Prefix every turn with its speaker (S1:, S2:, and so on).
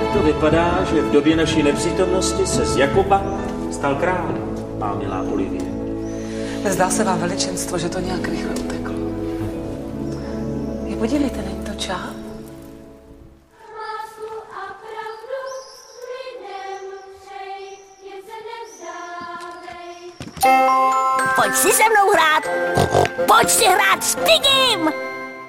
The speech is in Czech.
S1: to vypadá, že v době naší nepřítomnosti se z Jakuba stal král, má milá Olivie.
S2: Nezdá se vám, veličenstvo, že to nějak rychle uteklo? Podívejte, není to čáp?
S3: Pojď si se mnou hrát! Pojď si hrát s Pigim!